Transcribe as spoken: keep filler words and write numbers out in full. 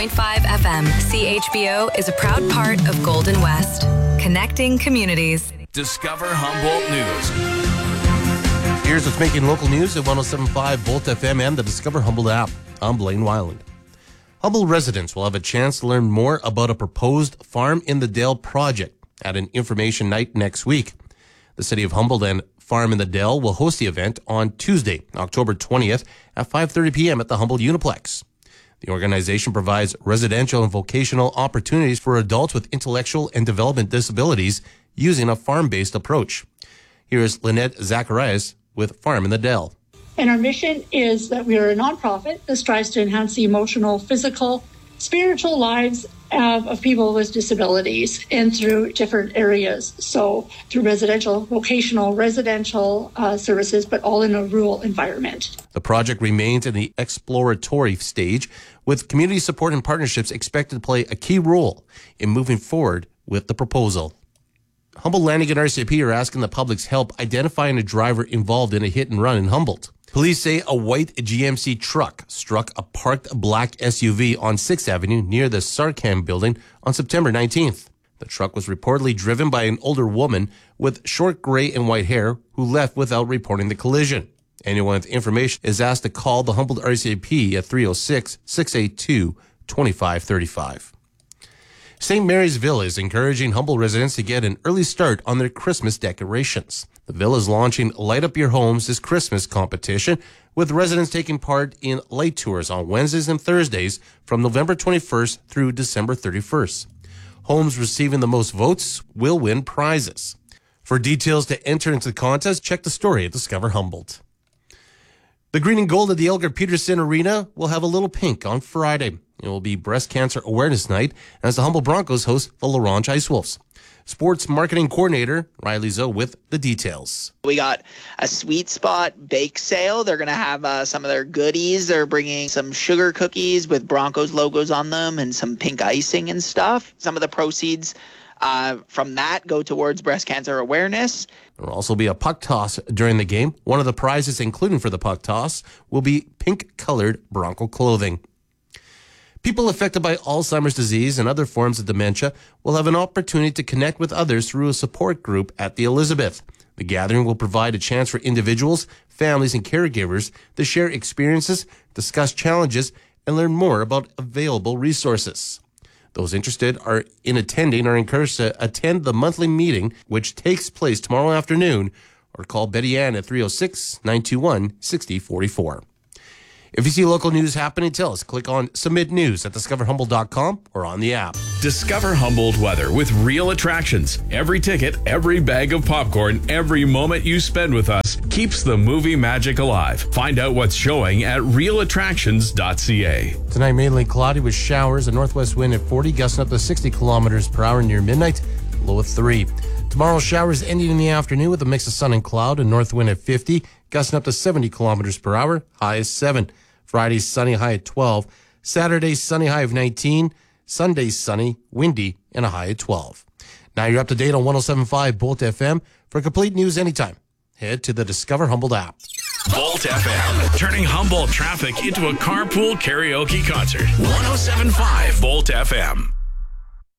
five F M. C H B O is a proud part of Golden West, connecting communities. Discover Humboldt News. Here's what's making local news at one oh seven point five Volt F M and the Discover Humboldt app. I'm Blaine Weiland. Humboldt residents will have a chance to learn more about a proposed Farm in the Dell project at an information night next week. The City of Humboldt and Farm in the Dell will host the event on Tuesday, October twentieth at five thirty p.m. at the Humboldt Uniplex. The organization provides residential and vocational opportunities for adults with intellectual and development disabilities using a farm-based approach. Here is Lynette Zacharias with Farm in the Dell. And our mission is that we are a nonprofit that strives to enhance the emotional, physical, spiritual lives of, of people with disabilities and through different areas. So through residential, vocational, residential uh, services, but all in a rural environment. The project remains in the exploratory stage, with community support and partnerships expected to play a key role in moving forward with the proposal. Humboldt Lanigan R C M P are asking the public's help identifying a driver involved in a hit and run in Humboldt. Police say a white G M C truck struck a parked black S U V on sixth Avenue near the Sarcam building on September nineteenth. The truck was reportedly driven by an older woman with short gray and white hair who left without reporting the collision. Anyone with information is asked to call the Humboldt R C M P at three oh six, six eight two, two five three five. Saint Mary's Villa is encouraging Humboldt residents to get an early start on their Christmas decorations. The Villa is launching Light Up Your Homes this Christmas competition, with residents taking part in light tours on Wednesdays and Thursdays from November twenty-first through December thirty-first. Homes receiving the most votes will win prizes. For details to enter into the contest, check the story at Discover Humboldt. The Green and Gold at the Elgar Peterson Arena will have a little pink on Friday. It will be Breast Cancer Awareness Night as the Humboldt Broncos host the La Ronge Ice Wolves. Sports Marketing Coordinator Riley Zoe with the details. We got a Sweet Spot bake sale. They're going to have uh, some of their goodies. They're bringing some sugar cookies with Broncos logos on them and some pink icing and stuff. Some of the proceeds uh, from that go towards breast cancer awareness. There will also be a puck toss during the game. One of the prizes, including for the puck toss, will be pink-colored Bronco clothing. People affected by Alzheimer's disease and other forms of dementia will have an opportunity to connect with others through a support group at the Elizabeth. The gathering will provide a chance for individuals, families, and caregivers to share experiences, discuss challenges, and learn more about available resources. Those interested are in attending are encouraged to attend the monthly meeting, which takes place tomorrow afternoon, or call Betty Ann at three oh six, nine two one, six oh four four. If you see local news happening, tell us. Click on Submit News at discover humboldt dot com or on the app. Discover Humboldt weather with real attractions. Every ticket, every bag of popcorn, every moment you spend with us keeps the movie magic alive. Find out what's showing at real attractions dot c a. Tonight, mainly cloudy with showers, a northwest wind at forty, gusting up to sixty kilometers per hour near midnight, low at three. Tomorrow, showers ending in the afternoon with a mix of sun and cloud, a north wind at fifty, gusting up to seventy kilometers per hour, high is seven. Friday, sunny, high at twelve. Saturday, sunny, high of nineteen. Sunday, sunny, windy, and a high at twelve. Now you're up to date on one oh seven point five Bolt F M. For complete news anytime, head to the Discover Humboldt app. Bolt F M, turning Humboldt traffic into a carpool karaoke concert. one oh seven point five Bolt F M.